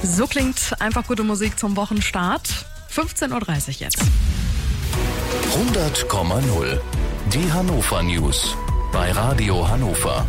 So klingt einfach gute Musik zum Wochenstart. 15.30 Uhr jetzt. 100,0. Die Hannover News bei Radio Hannover.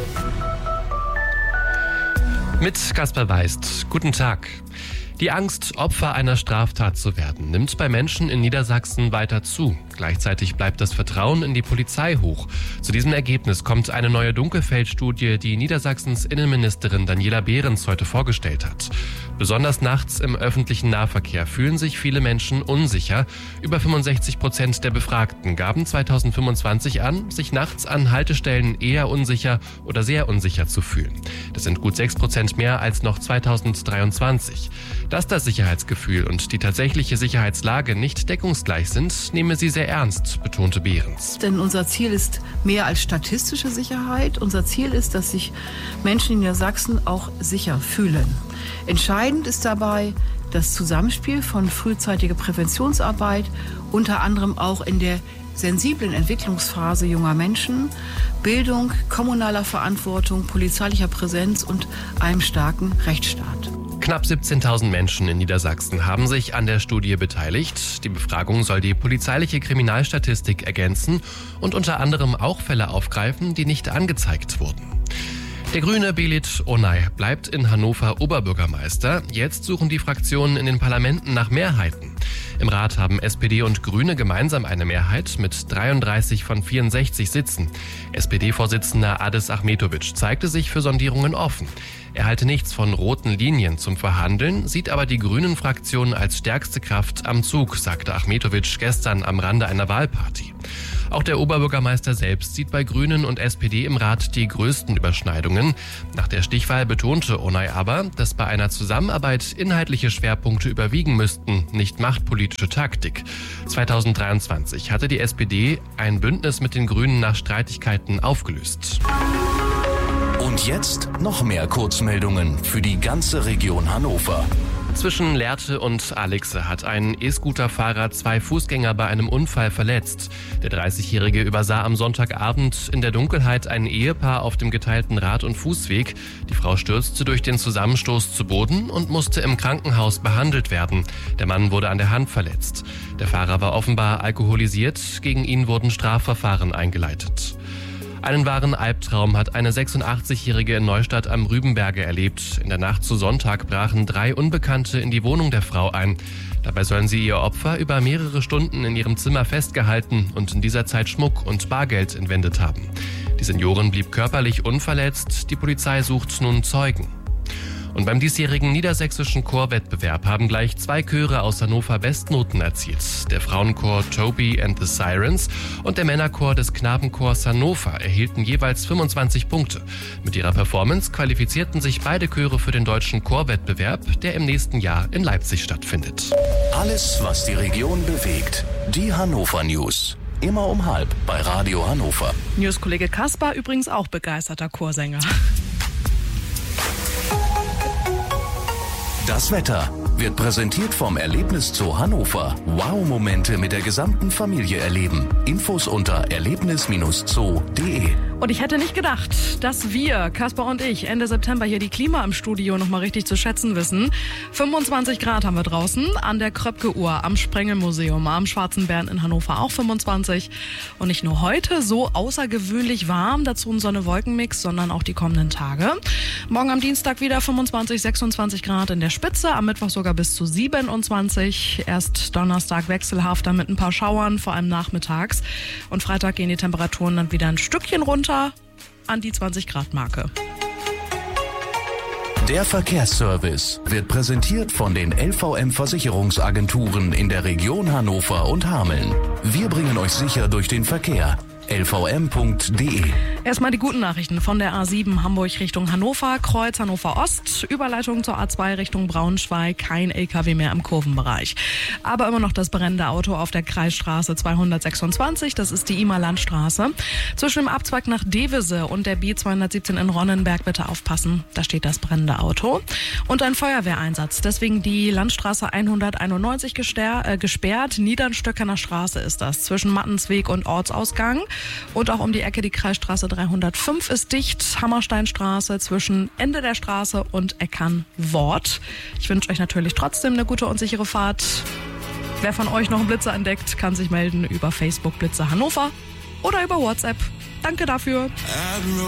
Mit Kaspar Weist. Guten Tag. Die Angst, Opfer einer Straftat zu werden, nimmt bei Menschen in Niedersachsen weiter zu. Gleichzeitig bleibt das Vertrauen in die Polizei hoch. Zu diesem Ergebnis kommt eine neue Dunkelfeldstudie, die Niedersachsens Innenministerin Daniela Behrens heute vorgestellt hat. Besonders nachts im öffentlichen Nahverkehr fühlen sich viele Menschen unsicher. Über 65% der Befragten gaben 2025 an, sich nachts an Haltestellen eher unsicher oder sehr unsicher zu fühlen. Das sind gut 6% mehr als noch 2023. Dass das Sicherheitsgefühl und die tatsächliche Sicherheitslage nicht deckungsgleich sind, nehme sie sehr ernst, betonte Behrens. Denn unser Ziel ist mehr als statistische Sicherheit. Unser Ziel ist, dass sich Menschen in Niedersachsen auch sicher fühlen. Entscheidend ist dabei das Zusammenspiel von frühzeitiger Präventionsarbeit, unter anderem auch in der sensiblen Entwicklungsphase junger Menschen, Bildung, kommunaler Verantwortung, polizeilicher Präsenz und einem starken Rechtsstaat. Knapp 17.000 Menschen in Niedersachsen haben sich an der Studie beteiligt. Die Befragung soll die polizeiliche Kriminalstatistik ergänzen und unter anderem auch Fälle aufgreifen, die nicht angezeigt wurden. Der Grüne Belit Onay bleibt in Hannover Oberbürgermeister. Jetzt suchen die Fraktionen in den Parlamenten nach Mehrheiten. Im Rat haben SPD und Grüne gemeinsam eine Mehrheit mit 33 von 64 Sitzen. SPD-Vorsitzender Adis Ahmetovic zeigte sich für Sondierungen offen. Er halte nichts von roten Linien zum Verhandeln, sieht aber die Grünen-Fraktion als stärkste Kraft am Zug, sagte Ahmetovic gestern am Rande einer Wahlparty. Auch der Oberbürgermeister selbst sieht bei Grünen und SPD im Rat die größten Überschneidungen. Nach der Stichwahl betonte Onay aber, dass bei einer Zusammenarbeit inhaltliche Schwerpunkte überwiegen müssten, nicht machtpolitische Taktik. 2023 hatte die SPD ein Bündnis mit den Grünen nach Streitigkeiten aufgelöst. Und jetzt noch mehr Kurzmeldungen für die ganze Region Hannover. Zwischen Lehrte und Alixe hat ein E-Scooter-Fahrer 2 Fußgänger bei einem Unfall verletzt. Der 30-Jährige übersah am Sonntagabend in der Dunkelheit ein Ehepaar auf dem geteilten Rad- und Fußweg. Die Frau stürzte durch den Zusammenstoß zu Boden und musste im Krankenhaus behandelt werden. Der Mann wurde an der Hand verletzt. Der Fahrer war offenbar alkoholisiert. Gegen ihn wurden Strafverfahren eingeleitet. Einen wahren Albtraum hat eine 86-Jährige in Neustadt am Rübenberge erlebt. In der Nacht zu Sonntag brachen 3 Unbekannte in die Wohnung der Frau ein. Dabei sollen sie ihr Opfer über mehrere Stunden in ihrem Zimmer festgehalten und in dieser Zeit Schmuck und Bargeld entwendet haben. Die Seniorin blieb körperlich unverletzt. Die Polizei sucht nun Zeugen. Und beim diesjährigen niedersächsischen Chorwettbewerb haben gleich 2 Chöre aus Hannover Bestnoten erzielt. Der Frauenchor Toby and the Sirens und der Männerchor des Knabenchors Hannover erhielten jeweils 25 Punkte. Mit ihrer Performance qualifizierten sich beide Chöre für den deutschen Chorwettbewerb, der im nächsten Jahr in Leipzig stattfindet. Alles, was die Region bewegt. Die Hannover News. Immer um 12:30 bei Radio Hannover. News-Kollege Kaspar übrigens auch begeisterter Chorsänger. Das Wetter wird präsentiert vom Erlebniszoo Hannover. Wow-Momente mit der gesamten Familie erleben. Infos unter erlebnis-zoo.de. Und ich hätte nicht gedacht, dass wir, Kaspar und ich, Ende September hier die Klima im Studio noch mal richtig zu schätzen wissen. 25 Grad haben wir draußen, an der Kröpke-Uhr, am Sprengelmuseum, am Schwarzen Bären in Hannover auch 25. Und nicht nur heute so außergewöhnlich warm, dazu ein Sonne-Wolken-Mix, sondern auch die kommenden Tage. Morgen am Dienstag wieder 25, 26 Grad in der Spitze, am Mittwoch sogar bis zu 27. Erst Donnerstag wechselhafter mit ein paar Schauern, vor allem nachmittags. Und Freitag gehen die Temperaturen dann wieder ein Stückchen runter an die 20-Grad-Marke. Der Verkehrsservice wird präsentiert von den LVM-Versicherungsagenturen in der Region Hannover und Hameln. Wir bringen euch sicher durch den Verkehr. lvm.de. Erstmal die guten Nachrichten von der A7 Hamburg Richtung Hannover, Kreuz Hannover Ost, Überleitung zur A2 Richtung Braunschweig, kein LKW mehr im Kurvenbereich. Aber immer noch das brennende Auto auf der Kreisstraße 226, das ist die Immerlandstraße. Zwischen dem Abzweig nach Devese und der B217 in Ronnenberg bitte aufpassen, da steht das brennende Auto. Und ein Feuerwehreinsatz, deswegen die Landstraße 191 gesperrt, Niedernstöckener Straße ist das, zwischen Mattensweg und Ortsausgang. Und auch um die Ecke die Kreisstraße 305 ist dicht. Hammersteinstraße zwischen Ende der Straße und Eckernwort. Ich wünsche euch natürlich trotzdem eine gute und sichere Fahrt. Wer von euch noch einen Blitzer entdeckt, kann sich melden über Facebook Blitzer Hannover oder über WhatsApp. Danke dafür.